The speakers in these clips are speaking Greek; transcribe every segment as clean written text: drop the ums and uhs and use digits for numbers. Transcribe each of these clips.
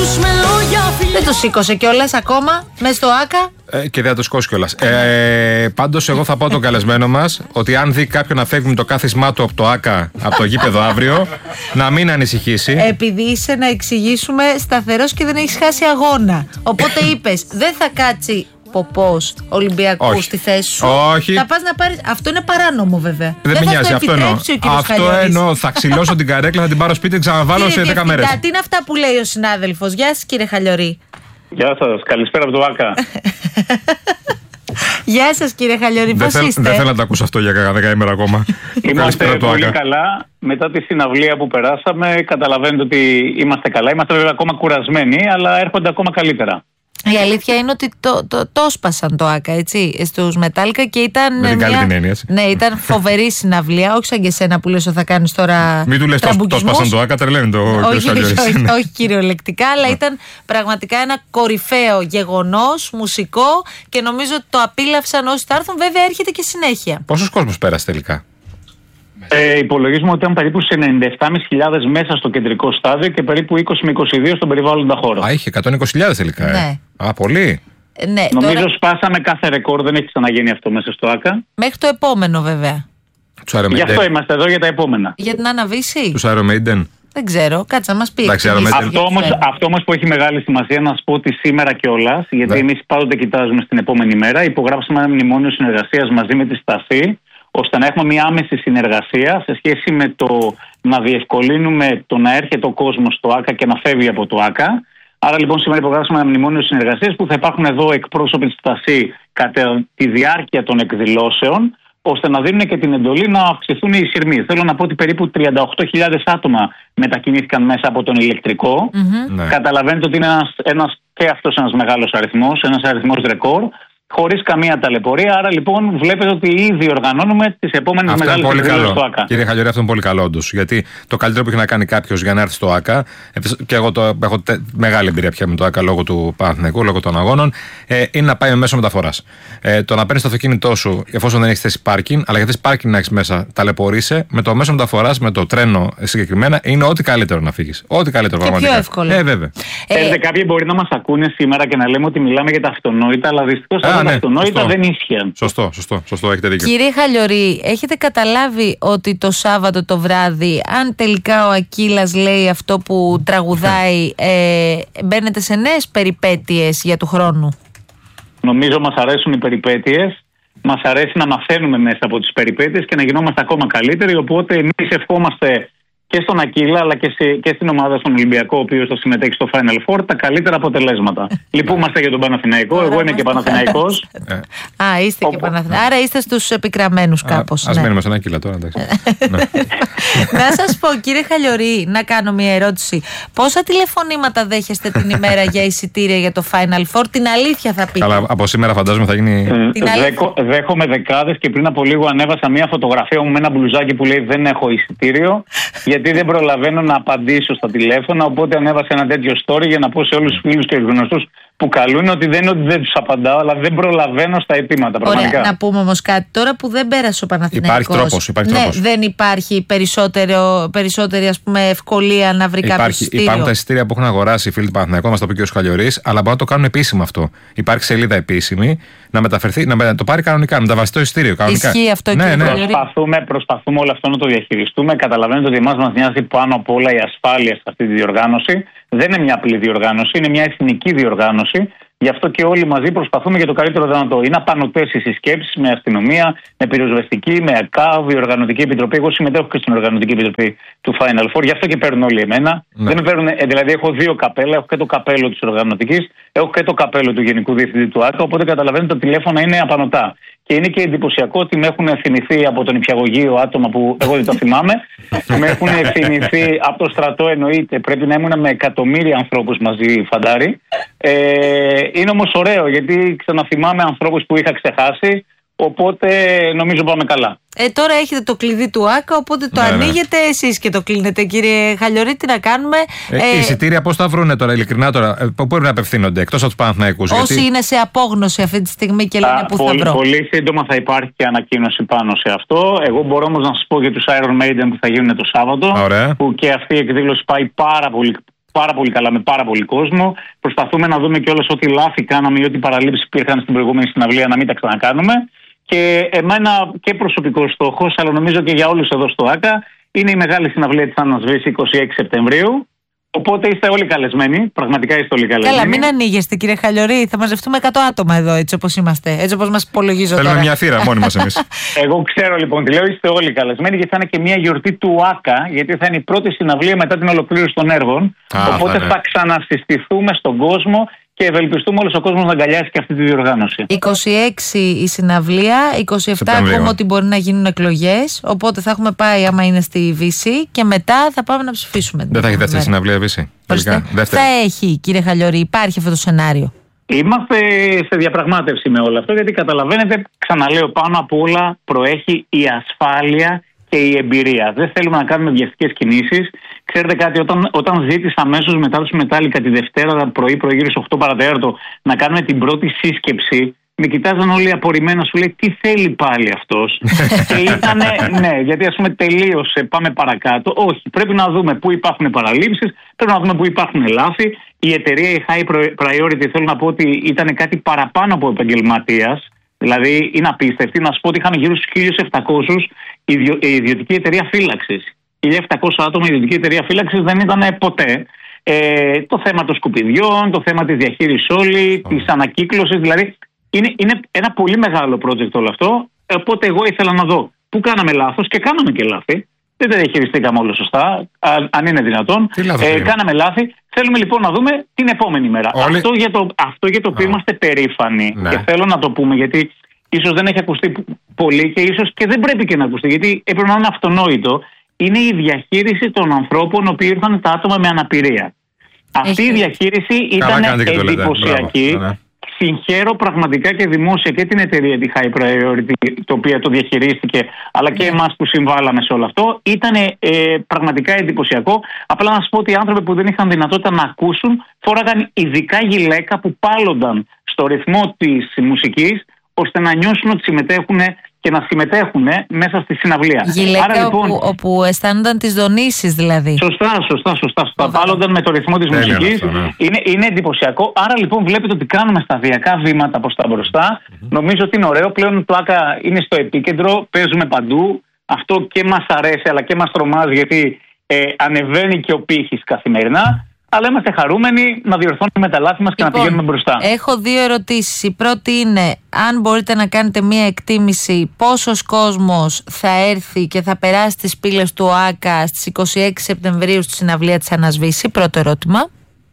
Δεν το σήκωσε κιόλας ακόμα μες στο ΆΚΑ. Και δεν θα το σηκώσει κιόλας. Πάντως, εγώ θα πω τον καλεσμένο μας ότι αν δει κάποιον να φεύγει με το κάθισμά του από το ΆΚΑ, από το γήπεδο αύριο, να μην ανησυχήσει. Επειδή είσαι, να εξηγήσουμε, σταθερός και δεν έχεις χάσει αγώνα. Οπότε είπες, δεν θα κάτσει Ποπός Ολυμπιακού στη θέση σου. Όχι. Θα πας να πάρεις. Αυτό είναι παράνομο, βέβαια. Δεν με νοιάζει, αυτό εννοώ. Αυτό εννοώ. Θα ξυλώσω την καρέκλα, θα την πάρω σπίτι και ξαναβάλω σε 10 μέρες. Τι είναι αυτά που λέει ο συνάδελφος. Γεια σας, κύριε Χαλιορί. Γεια σας, καλησπέρα από το ΆΚΑ. Γεια σας, κύριε Χαλιορί, πώς είστε? Δεν θέλω να το ακούσω αυτό για κανένα δεκαήμερα ακόμα. Είμαστε πολύ καλά. Μετά τη συναυλία που περάσαμε, καταλαβαίνετε ότι είμαστε καλά. Είμαστε βέβαια ακόμα κουρασμένοι, αλλά έρχονται ακόμα καλύτερα. Η αλήθεια είναι ότι το σπάσαν το ΆΚΑ, έτσι, στους Μετάλλικα και ήταν. Με την καλή την έννοια. Ναι, ήταν φοβερή συναυλία. Όχι σαν και εσένα που λες ότι θα κάνεις τώρα. Μην του λες το σπάσαν το ΆΚΑ, τρελαίνει το όχι κυριολεκτικά, αλλά ήταν πραγματικά ένα κορυφαίο γεγονός μουσικό και νομίζω ότι το απίλαυσαν όσοι θα έρθουν. Βέβαια, έρχεται και συνέχεια. Πόσος κόσμος πέρασε τελικά? Υπολογίζουμε ότι ήταν περίπου σε 97.500 μέσα στο κεντρικό στάδιο και περίπου 20 με 22 στον περιβάλλοντα χώρο. Α, είχε 120.000 τελικά. Ναι. Α, πολύ. Ναι, νομίζω τώρα σπάσαμε κάθε ρεκόρ, δεν έχει ξαναγίνει αυτό μέσα στο ΆΚΑ. Μέχρι το επόμενο, βέβαια. Γι' αυτό είμαστε εδώ, για τα επόμενα. Για την αναβίση. Τους Iron Maiden. Δεν ξέρω, κάτσε να μας πει. Αυτό όμως που έχει μεγάλη σημασία να σου πω ότι σήμερα κιόλας, γιατί εμείς πάντοτε κοιτάζουμε στην επόμενη μέρα, υπογράψαμε ένα μνημόνιο συνεργασίας μαζί με τη Στασή, ώστε να έχουμε μια άμεση συνεργασία σε σχέση με το να διευκολύνουμε το να έρχεται ο κόσμος στο ΆΚΑ και να φεύγει από το ΆΚΑ. Άρα λοιπόν σήμερα υπογράψαμε ένα μνημόνιο συνεργασίας που θα υπάρχουν εδώ εκπρόσωποι της Στασή κατά τη διάρκεια των εκδηλώσεων, ώστε να δίνουν και την εντολή να αυξηθούν οι εισειρμοί. Θέλω να πω ότι περίπου 38.000 άτομα μετακινήθηκαν μέσα από τον ηλεκτρικό. Ναι. Καταλαβαίνετε ότι είναι και αυτός ένας μεγάλος αριθμός, ένας αριθμός ρεκόρ, χωρίς καμία ταλαιπωρία. Άρα λοιπόν βλέπετε ότι ήδη οργανώνουμε τις επόμενες μεγάλες εκδηλώσεις στο ΆΚΑ. Κύριε Χαλιορί, αυτό είναι πολύ καλό όντως. Γιατί το καλύτερο που έχει να κάνει κάποιος για να έρθει στο ΆΚΑ, και εγώ έχω μεγάλη εμπειρία πια με το ΆΚΑ λόγω του Παναθηναϊκού, λόγω των αγώνων, είναι να πάει με μέσο μεταφοράς. Το να παίρνεις το αυτοκίνητό σου, εφόσον δεν έχεις θέση πάρκινγκ, αλλά για θέση πάρκινγκ να έχεις μέσα, ταλαιπωρείσαι, με το μέσο μεταφοράς, με το τρένο συγκεκριμένα, είναι ό,τι καλύτερο να φύγεις. Ό,τι καλύτερο πραγματικά. Πιο εύκολο. Βέβαια. Κάποιοι μπορεί να μας ακούνε σήμερα και να λέμε ότι μιλάμε για τα αυτονόητα, αλλά δυστυχώς τα αυτονόητα δεν ίσχυαν. Σωστό, έχετε δίκιο. Κύριε Χαλιορί, έχετε καταλάβει ότι το Σάββατο το βράδυ, αν τελικά ο Ακύλας λέει αυτό που τραγουδάει, μπαίνετε σε νέες περιπέτειες για του χρόνου? Νομίζω μας αρέσουν οι περιπέτειες. Μας αρέσει να μαθαίνουμε μέσα από τις περιπέτειες και να γινόμαστε ακόμα καλύτεροι. Οπότε εμείς ευχόμαστε και στον Ακύλα αλλά και στην ομάδα στον Ολυμπιακό, ο οποίος θα συμμετέχει στο Final Four, τα καλύτερα αποτελέσματα. Λυπούμαστε για τον Παναθηναϊκό. Εγώ είμαι και Παναθηναϊκός. Είστε και Παναθηναϊκός. Άρα είστε στους επικραμμένους κάπως. Ας μένουμε στον Ακύλα τώρα, εντάξει. Να σας πω, κύριε Χαλιορί, να κάνω μια ερώτηση. Πόσα τηλεφωνήματα δέχεστε την ημέρα για εισιτήρια για το Final Four? Την αλήθεια θα πείτε. Καλά, από σήμερα φαντάζομαι θα γίνει. Δέχομαι δεκάδες και πριν από λίγο ανέβασα μια φωτογραφία μου με ένα μπλουζάκι που λέει δεν έχω εισιτήριο, γιατί δεν προλαβαίνω να απαντήσω στα τηλέφωνα. Οπότε ανέβασα ένα τέτοιο story για να πω σε όλους τους φίλους και γνωστούς που καλούν ότι δεν είναι ότι δεν τους απαντάω, αλλά δεν προλαβαίνω στα αιτήματα. Πραγματικά. Ωραία, να πούμε όμως κάτι τώρα που δεν πέρασε ο Παναθηναϊκός. Υπάρχει τρόπος. Δεν υπάρχει περισσότερη ας πούμε, ευκολία να βρει κάποιο εισιτήριο. Υπάρχουν τα εισιτήρια που έχουν αγοράσει οι φίλοι του Παναθηναϊκού, μας το πει και ο Χαλιορής, αλλά μπορούν να το κάνουν επίσημο αυτό. Υπάρχει σελίδα επίσημη, να μεταφερθεί, να το πάρει κανονικά, να μεταβαστεί το εισιτήριο κανονικά. Ισχύει αυτό, κύριε Χαλιορί? Προσπαθούμε όλο αυτό να το διαχειριστούμε. Καταλαβαίνετε ότι εμάς μας νοιάζει πάνω απ' όλα η ασφάλεια σε αυτή τη διοργάνωση. Δεν είναι μια απλή διοργάνωση, είναι μια εθνική διοργάνωση. Γι' αυτό και όλοι μαζί προσπαθούμε για το καλύτερο δυνατό. Είναι απανωτές οι συσκέψεις με αστυνομία, με πυροσβεστική, με ΑΚΑΒ, η Οργανωτική Επιτροπή. Εγώ συμμετέχω και στην Οργανωτική Επιτροπή του Final Four, γι' αυτό και παίρνουν όλοι εμένα. Ναι. Δεν με παίρνουν, δηλαδή έχω δύο καπέλα, έχω και το καπέλο της Οργανωτικής, έχω και το καπέλο του Γενικού Διευθυντή του ΆΚΑ. Οπότε καταλαβαίνετε ότι τα τηλέφωνα είναι απανωτά. Και είναι και εντυπωσιακό ότι με έχουν θυμηθεί από τον Υπηαγωγείο άτομα που εγώ δεν το θυμάμαι. Με έχουν θυμηθεί από το στρατό, εννοείται. Πρέπει να ήμουν με εκατομμύρια ανθρώπους μαζί, φαντάρι. Είναι όμως ωραίο γιατί ξαναθυμάμαι ανθρώπους που είχα ξεχάσει. Οπότε νομίζω πάμε καλά. Τώρα έχετε το κλειδί του ΆΚΑ, οπότε το ανοίγετε εσείς και το κλείνετε, κύριε Χαλιορί. Τι να κάνουμε. Οι εισιτήρια πώς θα βρούνε τώρα, ειλικρινά τώρα, πού πρέπει να απευθύνονται εκτός από τους Παναθηναϊκούς? Όσοι είναι σε απόγνωση αυτή τη στιγμή και λένε πού θα βρω. Πολύ σύντομα θα υπάρχει και ανακοίνωση πάνω σε αυτό. Εγώ μπορώ όμως να σας πω για τους Iron Maiden που θα γίνουν το Σάββατο. Ωραία. Που και αυτή η εκδήλωση πάει πάρα πολύ πάρα πολύ καλά με πάρα πολύ κόσμο. Προσπαθούμε να δούμε κιόλας ό,τι λάθη κάναμε ή ό,τι παραλήψεις υπήρχαν στην προηγούμενη συναυλία να μην τα ξανακάνουμε. Και εμένα και προσωπικός στόχος, αλλά νομίζω και για όλους εδώ στο ΆΚΑ, είναι η μεγάλη συναυλία της Άννας Βύση 26 Σεπτεμβρίου. Οπότε είστε όλοι καλεσμένοι. Πραγματικά είστε όλοι καλεσμένοι. Καλά, μην ανοίγεστε, κύριε Χαλιορί. Θα μαζευτούμε 100 άτομα εδώ, έτσι όπως είμαστε. Έτσι όπως μας υπολογίζω τώρα. Θέλουμε μια θύρα μόνοι μας εμείς. Εγώ ξέρω λοιπόν τι λέω. Είστε όλοι καλεσμένοι γιατί θα είναι και μια γιορτή του ΆΚΑ. Γιατί θα είναι η πρώτη συναυλία μετά την ολοκλήρωση των έργων. Οπότε θα ξανασυστηθούμε στον κόσμο και ευελπιστούμε όλος ο κόσμος να αγκαλιάσει και αυτή τη διοργάνωση. 26 η συναυλία, 27 ακούμε ότι μπορεί να γίνουν εκλογές. Οπότε θα έχουμε πάει άμα είναι στη Βύση και μετά θα πάμε να ψηφίσουμε. Δεν θα έχει δεύτερη συναυλία Βύση. Θα έχει, κύριε Χαλιορί, υπάρχει αυτό το σενάριο. Είμαστε σε διαπραγμάτευση με όλο αυτό γιατί καταλαβαίνετε, ξαναλέω, πάνω από όλα προέχει η ασφάλεια και η εμπειρία. Δεν θέλουμε να κάνουμε βιαστικές κινήσεις. Ξέρετε κάτι, όταν ζήτησα αμέσως μετά του Μετάλλικα τη Δευτέρα πρωί γύρω στις 8 παρατέταρτο να κάνουμε την πρώτη σύσκεψη, με κοιτάζαν όλοι απορριμμένα, σου λέει τι θέλει πάλι αυτός. Και ήτανε, ναι, γιατί ας πούμε τελείωσε, πάμε παρακάτω. Όχι, πρέπει να δούμε πού υπάρχουν παραλήψεις, πρέπει να δούμε πού υπάρχουν λάθη. Η εταιρεία, η High Priority, θέλω να πω ότι ήταν κάτι παραπάνω από επαγγελματίας. Δηλαδή είναι απίστευτη. Να σου πω ότι είχαμε γύρω στους 1.700 ιδιωτική εταιρεία φύλαξης. 1.700 άτομα ιδιωτική εταιρεία φύλαξης δεν ήταν ποτέ. Το θέμα των σκουπιδιών, το θέμα της διαχείρισης όλη, της ανακύκλωσης. Δηλαδή είναι ένα πολύ μεγάλο project όλο αυτό. Οπότε εγώ ήθελα να δω πού κάναμε λάθος και κάναμε και λάθη. Δεν τα διαχειριστήκαμε όλο σωστά, αν είναι δυνατόν. Κάναμε λάθη. Θέλουμε λοιπόν να δούμε την επόμενη μέρα. Αυτό για το οποίο είμαστε περήφανοι. Ναι. Και θέλω να το πούμε γιατί ίσως δεν έχει ακουστεί πολύ και ίσως και δεν πρέπει και να ακουστεί. Γιατί έπρεπε να είναι αυτονόητο. Είναι η διαχείριση των ανθρώπων οποίοι ήρθαν τα άτομα με αναπηρία. Αυτή η διαχείριση ήταν εντυπωσιακή. Συγχαίρω πραγματικά και δημόσια και την εταιρεία τη High Priority, το οποία το διαχειρίστηκε, αλλά και εμάς που συμβάλαμε σε όλο αυτό. Ήταν πραγματικά εντυπωσιακό. Απλά να σας πω ότι οι άνθρωποι που δεν είχαν δυνατότητα να ακούσουν φόραγαν ειδικά γυλαίκα που πάλονταν στο ρυθμό της μουσικής, ώστε να νιώσουν ότι συμμετέχουν και να συμμετέχουν μέσα στη συναυλία. Γυλαίκα. Άρα, λοιπόν, όπου αισθάνονταν τις δονήσεις δηλαδή. Σωστά. Πάλονταν με το ρυθμό της μουσικής. Είναι εντυπωσιακό. Άρα λοιπόν βλέπετε ότι κάνουμε σταδιακά βήματα προς τα μπροστά. Νομίζω ότι είναι ωραίο. Πλέον το ΆΚΑ είναι στο επίκεντρο. Παίζουμε παντού. Αυτό και μας αρέσει αλλά και μας τρομάζει γιατί ανεβαίνει και ο πύχης καθημερινά. Αλλά είμαστε χαρούμενοι να διορθώνουμε τα λάθη μας και να πηγαίνουμε μπροστά. Έχω 2 ερωτήσεις. Η πρώτη είναι αν μπορείτε να κάνετε μία εκτίμηση πόσος κόσμος θα έρθει και θα περάσει τις πύλες του ΆΚΑ στις 26 Σεπτεμβρίου στη συναυλία της Άννας Βύση. Πρώτο ερώτημα.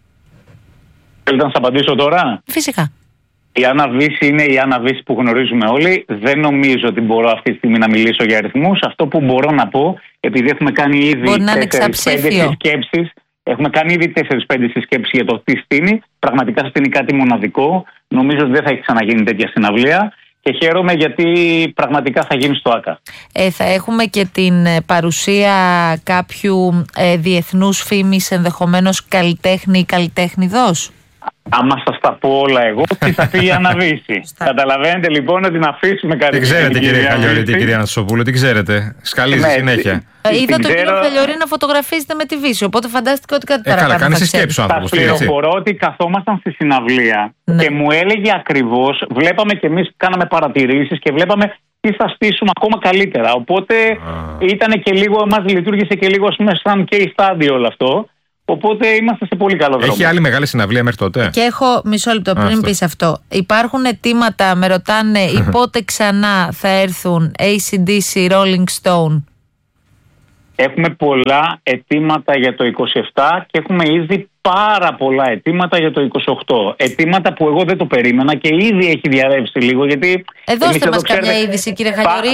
Θέλετε να σας απαντήσω τώρα? Φυσικά. Η Άννα Βύση είναι η Άννα Βύση που γνωρίζουμε όλοι. Δεν νομίζω ότι μπορώ αυτή τη στιγμή να μιλήσω για αριθμούς. Αυτό που μπορώ να πω, επειδή έχουμε κάνει ήδη 4-5 συσκέψεις. Έχουμε κάνει ήδη 4-5 συσκέψεις για το τι στείνει. Πραγματικά στείνει κάτι μοναδικό. Νομίζω ότι δεν θα έχει ξαναγίνει τέτοια συναυλία. Και χαίρομαι γιατί πραγματικά θα γίνει στο ΆΚΑ. Θα έχουμε και την παρουσία κάποιου διεθνούς φήμης, ενδεχομένως καλλιτέχνη ή καλλιτέχνηδός. Άμα σας τα πω όλα εγώ, τι θα πει η Άννα Βύση. Καταλαβαίνετε λοιπόν ότι να αφήσουμε κάτι. Τι ξέρετε κύριε Χαλιορί, την κυρία Αναστασοπούλου, τι ξέρετε. Σκαλίζει συνέχεια. Είδα τον κύριο Χαλιορί να φωτογραφίζεται με τη Βύση, οπότε φαντάστηκα ότι κάτι παραπάνω. Καλά, κάνει συσκέψεις ο άνθρωπος. Σας πληροφορώ ότι καθόμασταν στη συναυλία και μου έλεγε ακριβώς, βλέπαμε και εμείς κάναμε παρατηρήσεις και βλέπαμε τι θα στήσουμε ακόμα καλύτερα. Οπότε ήταν και λίγο, μας λειτουργήσε και λίγο σαν case study όλο αυτό. Οπότε είμαστε σε πολύ καλό δρόμο. Έχει άλλη μεγάλη συναυλία μέχρι τότε? Και έχω μισό λεπτό πριν πεις αυτό. Υπάρχουν αιτήματα, με ρωτάνε πότε ξανά θα έρθουν AC/DC, Rolling Stone. Έχουμε πολλά αιτήματα για το 27 και έχουμε ήδη πάρα πολλά αιτήματα για το 28. Αιτήματα που εγώ δεν το περίμενα και ήδη έχει διαρρεύσει λίγο. Γιατί δώστε μας κάποια είδηση, κύριε Χαλιορί.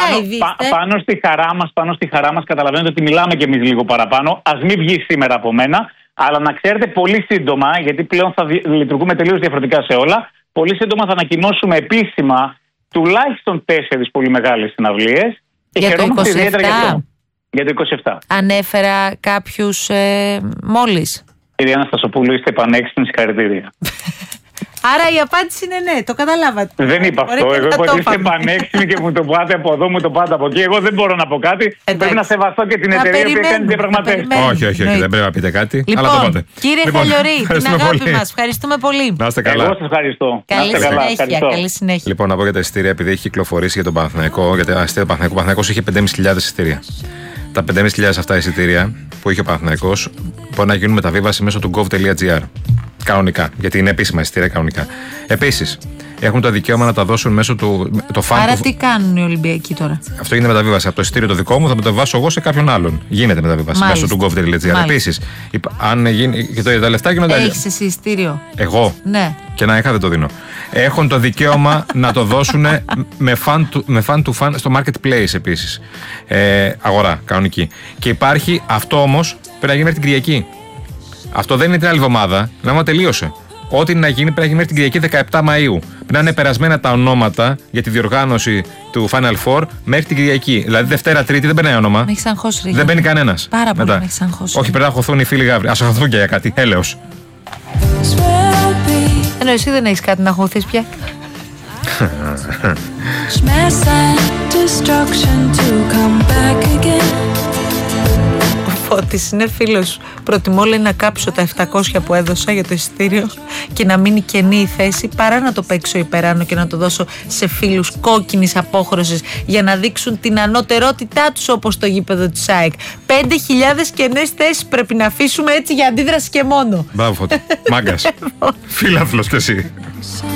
Πάνω στη χαρά μας καταλαβαίνετε ότι μιλάμε κι εμείς λίγο παραπάνω. Ας μην βγει σήμερα από μένα, αλλά να ξέρετε πολύ σύντομα, γιατί πλέον θα λειτουργούμε τελείως διαφορετικά σε όλα. Πολύ σύντομα θα ανακοινώσουμε επίσημα τουλάχιστον 4 πολύ μεγάλες συναυλίες. Για το 27. Για το 27. Ανέφερα κάποιους μόλις. Κυρία Αναστασοπούλου, είστε πανέξυπνοι, συγχαρητήρια. Άρα η απάντηση είναι ναι, το καταλάβατε. Δεν είπα αυτό. Εγώ είπα ότι είστε πανέξυπνοι και μου το πάτε από εδώ, μου το πάτε από εκεί. Εγώ δεν μπορώ να πω κάτι. Πρέπει να σεβαστώ και την εταιρεία που κάνει διαπραγματεύσεις. Όχι, δεν πρέπει να πείτε κάτι. Λοιπόν, αλλά το πάτε. Κύριε Χαλιορί, την αγάπη μας. Ευχαριστούμε πολύ. Να είστε καλά. Εγώ σας ευχαριστώ. Καλή συνέχεια. Λοιπόν, να πω για τα εισιτήρια, επειδή έχει κυκλοφορήσει για τον Παναθηναϊκό, γιατί ο Παναθηναϊκός είχε 5.500 εισιτήρια. Τα 5.500 αυτά εισιτήρια που είχε ο Παναθηναϊκός μπορεί να γίνουν μεταβίβαση μέσω του gov.gr. Κανονικά, γιατί είναι επίσημα εισιτήρια κανονικά. Επίσης, έχουν το δικαίωμα να τα δώσουν μέσω του. Άρα τι κάνουν οι Ολυμπιακοί τώρα? Αυτό είναι μεταβίβαση. Από το εισιτήριο το δικό μου θα μεταβάσω εγώ σε κάποιον άλλον. Γίνεται μεταβίβαση μέσω του gov.gr. Επίσης, αν γίνει. Και τα λεφτά γίνονται. Έχεις εσύ εισιτήριο? Εγώ. Ναι. Και να είχα δεν το δίνω. Έχουν το δικαίωμα να το δώσουν με fan to fan στο marketplace επίσης. Αγορά, κανονική. Και υπάρχει αυτό όμως πρέπει να γίνει μέχρι την Κυριακή. Αυτό δεν είναι την άλλη εβδομάδα. Να τελείωσε. Ό,τι να γίνει πρέπει να γίνει μέχρι την Κυριακή 17 Μαΐου. Πρέπει να είναι περασμένα τα ονόματα για τη διοργάνωση του Final Four μέχρι την Κυριακή. Δηλαδή Δευτέρα, Τρίτη δεν περνάει όνομα. Με έχεις αγχώσει. Δεν μπαίνει κανένας. Πάρα πολύ με έχεις αγχώσει. Όχι, πρέπει να χωθούν οι φίλοι Γαύροι. Ας χωθούν και για κάτι. Έλεος. Ενώ εσύ δεν έχεις κάτι να χωθείς πια. Ο Φώτης είναι φίλος. Προτιμώ, λέει, να κάψω τα 700 που έδωσα για το εισιτήριο και να μείνει κενή η θέση παρά να το παίξω υπεράνω και να το δώσω σε φίλους κόκκινης απόχρωσης για να δείξουν την ανωτερότητά τους, όπως το γήπεδο της ΑΕΚ. 5.000 κενές θέσεις πρέπει να αφήσουμε έτσι για αντίδραση και μόνο. Μπράβο, Φώτη. Μάγκας. Φίλαθλος κι εσύ.